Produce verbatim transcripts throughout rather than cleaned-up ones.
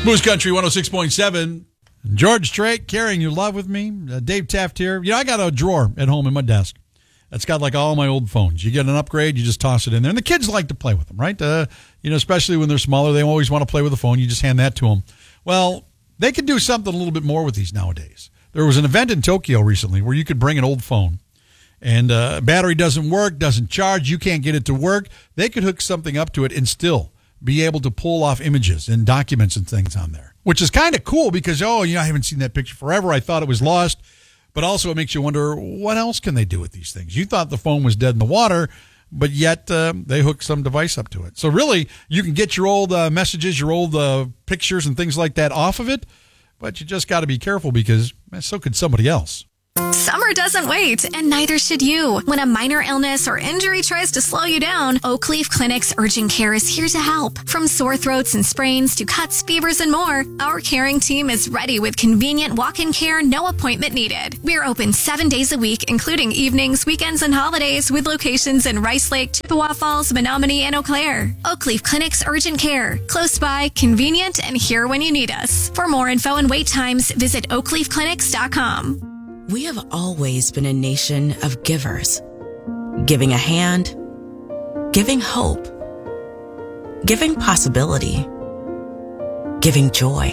Moose Country one oh six point seven. George Strait, carrying your love with me. Uh, Dave Taft here. You know, I got a drawer at home in my desk that's got like all my old phones. You get an upgrade, you just toss it in there. And the kids like to play with them, right? Uh, you know, especially when they're smaller, they always want to play with the phone. You just hand that to them. Well, they can do something a little bit more with these nowadays. There was an event in Tokyo recently where you could bring an old phone and uh, battery doesn't work, doesn't charge, you can't get it to work. They could hook something up to it and still be able to pull off images and documents and things on there, which is kind of cool because, oh, you know, I haven't seen that picture forever. I thought it was lost. But also it makes you wonder, what else can they do with these things? You thought the phone was dead in the water, but yet uh, they hooked some device up to it. So really, you can get your old uh, messages, your old uh, pictures and things like that off of it, but you just got to be careful because man, so could somebody else. Summer doesn't wait, and neither should you. When a minor illness or injury tries to slow you down, Oakleaf Clinic's Urgent Care is here to help. From sore throats and sprains to cuts, fevers, and more, our caring team is ready with convenient walk-in care, no appointment needed. We're open seven days a week, including evenings, weekends, and holidays, with locations in Rice Lake, Chippewa Falls, Menominee, and Eau Claire. Oakleaf Clinic's Urgent Care. Close by, convenient, and here when you need us. For more info and wait times, visit oakleaf clinics dot com. We have always been a nation of givers. Giving a hand, giving hope, giving possibility, giving joy,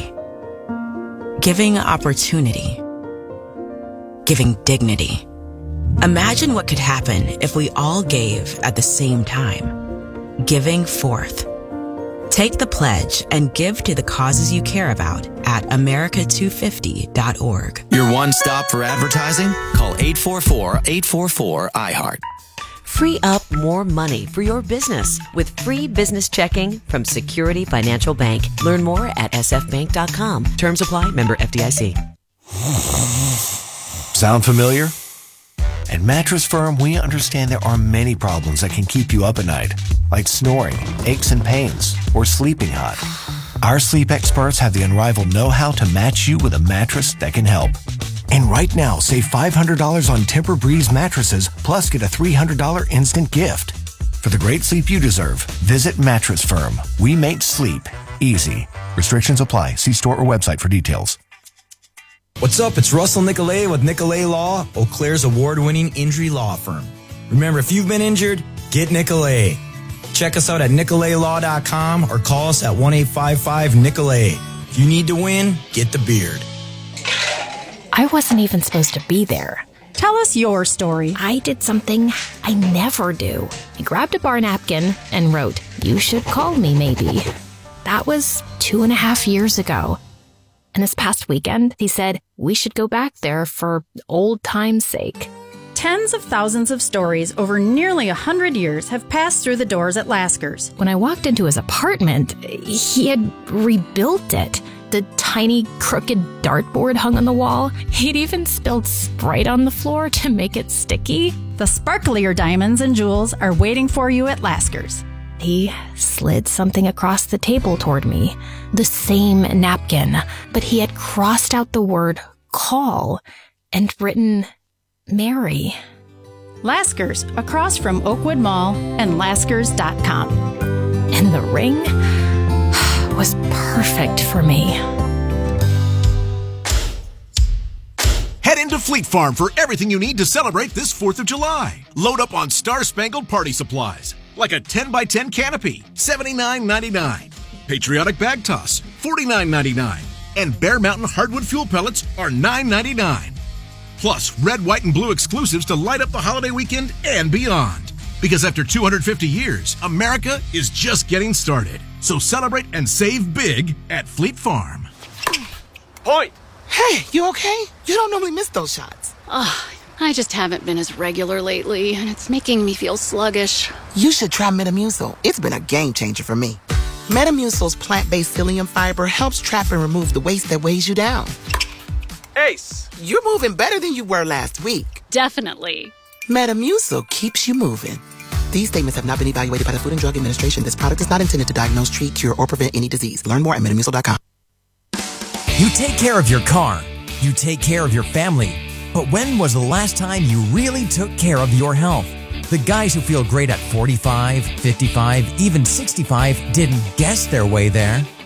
giving opportunity, giving dignity. Imagine what could happen if we all gave at the same time. Giving forth. Take the pledge and give to the causes you care about at america two fifty dot org. Your one stop for advertising? Call eight four four, eight four four, I heart. Free up more money for your business with free business checking from Security Financial Bank. Learn more at s f bank dot com. Terms apply. Member F D I C. Sound familiar? At Mattress Firm, we understand there are many problems that can keep you up at night, like snoring, aches and pains, or sleeping hot. Our sleep experts have the unrivaled know-how to match you with a mattress that can help. And right now, save five hundred dollars on Tempur-Breeze mattresses, plus get a three hundred dollars instant gift. For the great sleep you deserve, visit Mattress Firm. We make sleep easy. Restrictions apply. See store or website for details. What's up? It's Russell Nicolay with Nicolay Law, Eau Claire's award-winning injury law firm. Remember, if you've been injured, get Nicolay. Check us out at nicolay law dot com or call us at one eight five five Nicolay. If you need to win, get the beard. I wasn't even supposed to be there. Tell us your story. I did something I never do. I grabbed a bar napkin and wrote, "You should call me maybe." That was two and a half years ago. And this past weekend, he said, we should go back there for old time's sake. Tens of thousands of stories over nearly a hundred years have passed through the doors at Lasker's. When I walked into his apartment, he had rebuilt it. The tiny, crooked dartboard hung on the wall. He'd even spilled Sprite on the floor to make it sticky. The sparklier diamonds and jewels are waiting for you at Lasker's. He slid something across the table toward me. The same napkin, but he had crossed out the word call and written Mary. Lasker's, across from Oakwood Mall and laskers dot com. And the ring was perfect for me. Head into Fleet Farm for everything you need to celebrate this fourth of July. Load up on Star-Spangled Party supplies, like a ten by ten canopy, seventy-nine ninety-nine. Patriotic bag toss, forty-nine ninety-nine. And Bear Mountain hardwood fuel pellets are nine ninety-nine. Plus, red, white, and blue exclusives to light up the holiday weekend and beyond. Because after two hundred fifty years, America is just getting started. So celebrate and save big at Fleet Farm. Point! Hey, you okay? You don't normally miss those shots. Ugh. I just haven't been as regular lately, and it's making me feel sluggish. You should try Metamucil. It's been a game changer for me. Metamucil's plant-based psyllium fiber helps trap and remove the waste that weighs you down. Ace! You're moving better than you were last week. Definitely. Metamucil keeps you moving. These statements have not been evaluated by the Food and Drug Administration. This product is not intended to diagnose, treat, cure, or prevent any disease. Learn more at metamucil dot com. You take care of your car. You take care of your family. But when was the last time you really took care of your health? The guys who feel great at forty-five, fifty-five, even sixty-five didn't guess their way there.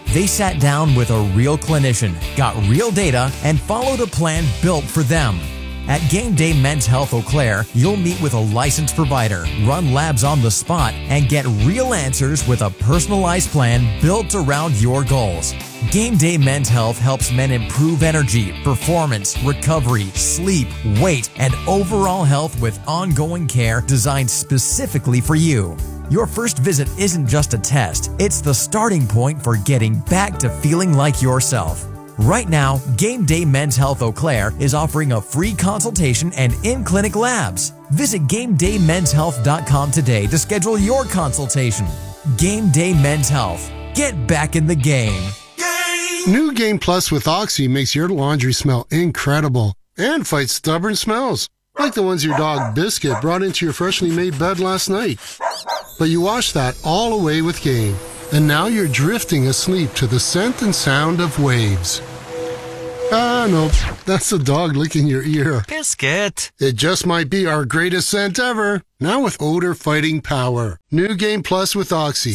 They sat down with a real clinician, got real data, and followed a plan built for them. At Game Day Men's Health Eau Claire, you'll meet with a licensed provider, run labs on the spot, and get real answers with a personalized plan built around your goals. Game Day Men's Health helps men improve energy, performance, recovery, sleep, weight, and overall health with ongoing care designed specifically for you. Your first visit isn't just a test, it's the starting point for getting back to feeling like yourself. Right now, Game Day Men's Health Eau Claire is offering a free consultation and in-clinic labs. Visit game day men's health dot com today to schedule your consultation. Game Day Men's Health. Get back in the game. New Game Plus with Oxy makes your laundry smell incredible and fights stubborn smells, like the ones your dog Biscuit brought into your freshly made bed last night. But you wash that all away with Game, and now you're drifting asleep to the scent and sound of waves. Ah, no, that's the dog licking your ear. Biscuit. It just might be our greatest scent ever, now with odor fighting power. New Game Plus with Oxy.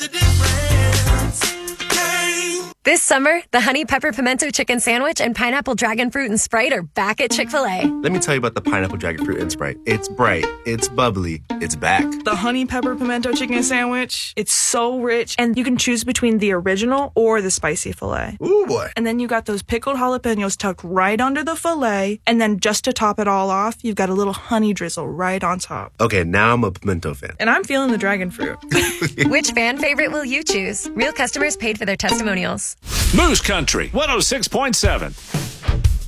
This summer, the Honey Pepper Pimento Chicken Sandwich and Pineapple Dragon Fruit and Sprite are back at Chick-fil-A. Let me tell you about the Pineapple Dragon Fruit and Sprite. It's bright, it's bubbly, it's back. The Honey Pepper Pimento Chicken Sandwich, it's so rich, and you can choose between the original or the spicy filet. Ooh, boy. And then you got those pickled jalapenos tucked right under the filet, and then just to top it all off, you've got a little honey drizzle right on top. Okay, now I'm a pimento fan. And I'm feeling the dragon fruit. Which fan favorite will you choose? Real customers paid for their testimonials. Moose Country one oh six point seven.